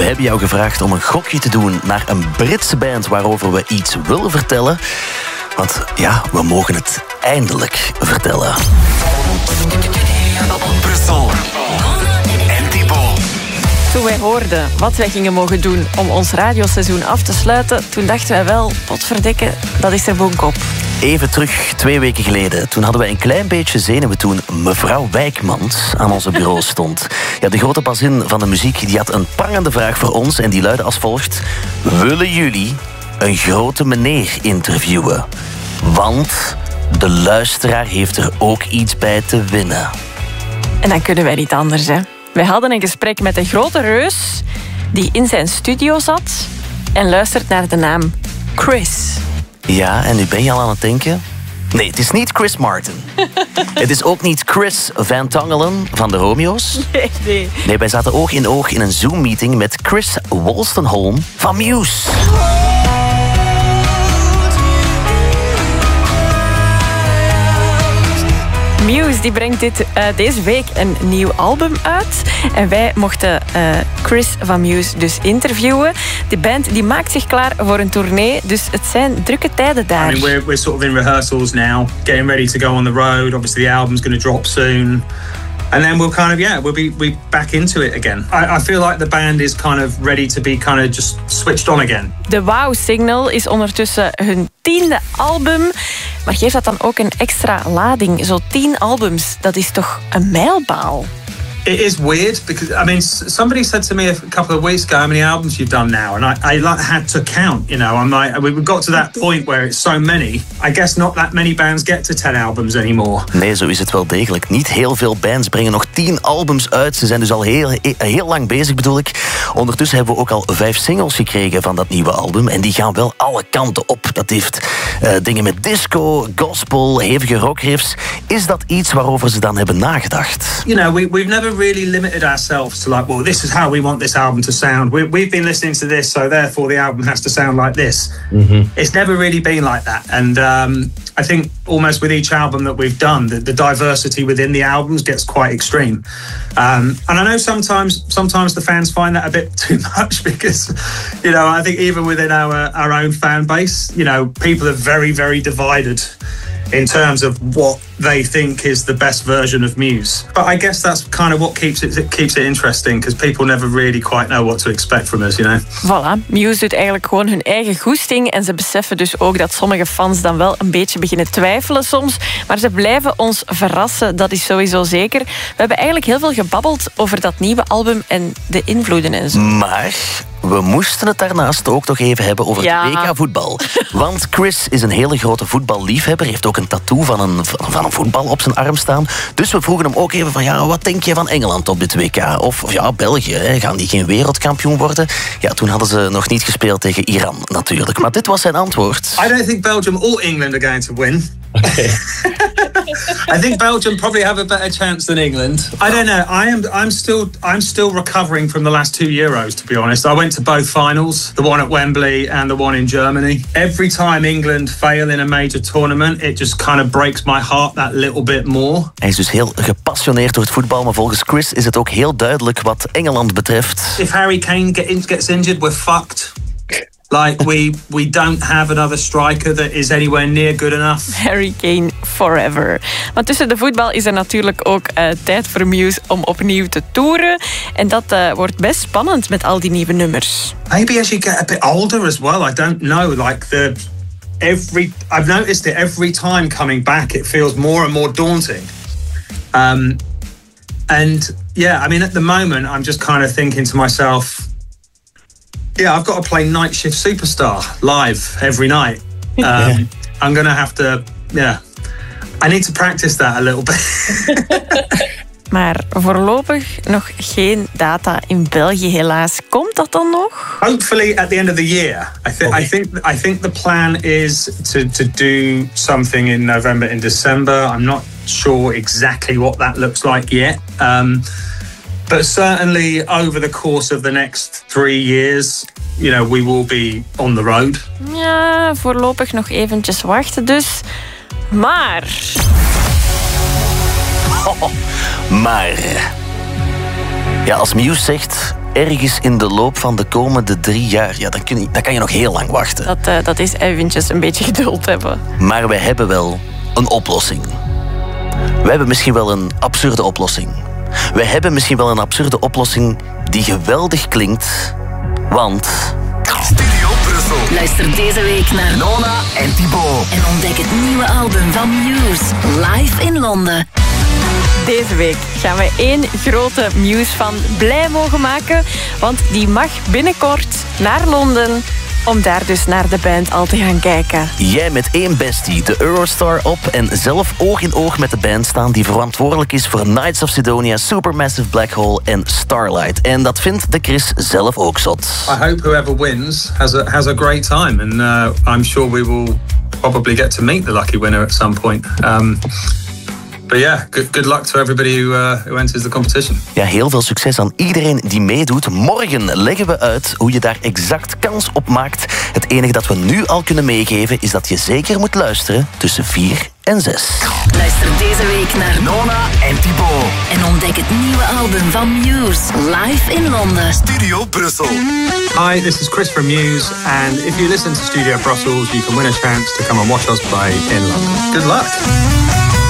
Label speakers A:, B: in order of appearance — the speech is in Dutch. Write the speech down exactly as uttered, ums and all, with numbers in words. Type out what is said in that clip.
A: We hebben jou gevraagd om een gokje te doen naar een Britse band waarover we iets willen vertellen. Want ja, we mogen het eindelijk vertellen.
B: Brussel en Thibaut.
C: Toen wij hoorden wat wij gingen mogen doen om ons radioseizoen af te sluiten, toen dachten wij wel, potverdikke, dat is er bonkop.
A: Even terug, twee weken geleden. Toen hadden wij een klein beetje zenuwen toen mevrouw Wijkmans aan onze bureau stond. Ja, de grote bazin van de muziek die had een prangende vraag voor ons en die luidde als volgt. Willen jullie een grote meneer interviewen? Want de luisteraar heeft er ook iets bij te winnen.
C: En dan kunnen wij niet anders, hè. Wij hadden een gesprek met een grote reus die in zijn studio zat en luistert naar de naam Chris.
A: Ja, en nu ben je al aan het denken? Nee, het is niet Chris Martin. Het is ook niet Chris Van Tongeren van de Romeo's.
C: Nee, nee.
A: Nee, wij zaten oog in oog in een Zoom-meeting met Chris Wolstenholme van Muse.
C: Muse die brengt dit, uh, deze week een nieuw album uit. En wij mochten uh, Chris van Muse dus interviewen. De band die maakt zich klaar voor een tournee. Dus het zijn drukke tijden daar.
D: I mean, we're, we're sort of in rehearsals now. Getting ready to go on the road. Obviously the album's going to drop soon. And then we'll kind of, yeah, we'll be we back into it again. I, I feel like the band is kind of ready to be kind of just switched on again.
C: De Wow Signal is ondertussen hun tiende album. Maar geeft dat dan ook een extra lading? Zo tien albums, dat is toch een mijlpaal?
D: It is weird because, I mean, somebody said to me a couple of weeks ago how many albums you've done now, and I, I like, had to count, you know. I'm like, we got to that point where it's so many. I guess not that many bands get to ten albums anymore.
A: Nee, zo is het wel degelijk. Niet heel veel bands brengen nog tien albums uit. Ze zijn dus al heel, heel lang bezig, bedoel ik. Ondertussen hebben we ook al vijf singles gekregen van dat nieuwe album. En die gaan wel alle kanten op. Dat heeft uh, dingen met disco, gospel, hevige rockriffs. Is dat iets waarover ze dan hebben nagedacht?
D: You know, we, we've never really limited ourselves to like, well, this is how we want this album to sound. We, we've been listening to this, so therefore the album has to sound like this. Mm-hmm. It's never really been like that. And um, I think almost with each album that we've done, the, the diversity within the albums gets quite extreme. Um, and I know sometimes sometimes the fans find that a bit too much because, you know, I think even within our, our own fan base, you know, people are very, very divided in terms of what they think is the best version of Muse. But I guess that's kind of what keeps it, it keeps it interesting, because people never really quite know what to expect from us, you know.
C: Voilà, Muse doet eigenlijk gewoon hun eigen goesting en ze beseffen dus ook dat sommige fans dan wel een beetje beginnen twijfelen soms, maar ze blijven ons verrassen, dat is sowieso zeker. We hebben eigenlijk heel veel gebabbeld over dat nieuwe album en de invloeden en zo.
A: Maar we moesten het daarnaast ook nog even hebben over
C: ja.
A: het W K voetbal. Want Chris is een hele grote voetballiefhebber, heeft ook een tattoo van een, van een voetbal op zijn arm staan. Dus we vroegen hem ook even van, ja, wat denk je van Engeland op dit W K? Of, of ja, België, hè? Gaan die geen wereldkampioen worden? Ja, toen hadden ze nog niet gespeeld tegen Iran natuurlijk. Maar dit was zijn antwoord.
D: I don't think Belgium or England are going to win.
A: Okay.
D: I think Belgium probably have a better chance than England. I don't know. I am. I'm still. I'm still recovering from the last two Euros. To be honest, I went to both finals, the one at Wembley and the one in Germany. Every time England fail in a major tournament, it just kind of breaks my heart that little bit more.
A: Hij is dus heel gepassioneerd door het voetbal, maar volgens Chris is het ook heel duidelijk wat Engeland betreft.
D: If Harry Kane get in, gets injured, we're fucked. Like, we, we don't have another striker that is anywhere near good enough.
C: Harry Kane forever. Maar tussen de voetbal is er natuurlijk ook uh, tijd voor Muse om opnieuw te toeren. En dat uh, wordt best spannend met al die nieuwe nummers.
D: Maybe as you get a bit older as well. I don't know. Like, the every I've noticed it every time coming back, it feels more and more daunting. Um, and yeah, I mean, at the moment, I'm just kind of thinking to myself, yeah, I've got to play Night Shift Superstar live every night. Um, yeah. I'm going to have to, yeah, I need to practice that a little bit.
C: Maar voorlopig nog geen data in België, helaas. Komt dat dan nog?
D: Hopefully at the end of the year. I, th- okay. I think I think the plan is to, to do something in November and December. I'm not sure exactly what that looks like yet. Um, but certainly over the course of the next three years, you know, we will be on the road.
C: Ja, voorlopig nog eventjes wachten dus. Maar...
A: Oh, maar... Ja, als Muse zegt, ergens in de loop van de komende drie jaar. Ja, dan, kun je, dan kan je nog heel lang wachten.
C: Dat, uh, dat is eventjes een beetje geduld hebben.
A: Maar we hebben wel een oplossing. We hebben misschien wel een absurde oplossing. We hebben misschien wel een absurde oplossing die geweldig klinkt, want...
B: Studio Brussel.
E: Luister deze week naar
B: Nona en Thibaut.
E: en ontdek het nieuwe album van Muse, live in Londen.
C: Deze week gaan we één grote Muse-fan blij mogen maken. Want die mag binnenkort naar Londen om daar dus naar de band al te gaan kijken.
A: Jij met één bestie, de Eurostar op en zelf oog in oog met de band staan die verantwoordelijk is voor Knights of Sidonia, Supermassive Black Hole en Starlight. En dat vindt de Chris zelf ook zot.
D: I hope whoever wins has a has a great time, and uh, I'm sure we will probably get to meet the lucky winner at some point. Um, But yeah, good, good luck to everybody who, uh, who enters the competition.
A: Ja, heel veel succes aan iedereen die meedoet. Morgen leggen we uit hoe je daar exact kans op maakt. Het enige dat we nu al kunnen meegeven is dat je zeker moet luisteren tussen vier en zes.
E: Luister deze week naar
B: Nona en Thibaut.
E: en ontdek het nieuwe album van Muse, live in Londen.
B: Studio Brussel.
D: Hi, this is Chris from Muse, and if you listen to Studio Brussels, you can win a chance to come and watch us play in London. Good luck.